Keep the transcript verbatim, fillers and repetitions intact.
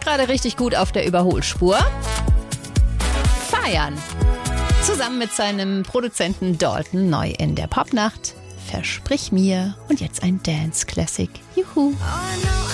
gerade richtig gut auf der Überholspur. Feiern. Zusammen mit seinem Produzenten Dalton neu in der Popnacht. Versprich mir. Und jetzt ein Dance-Classic. Juhu.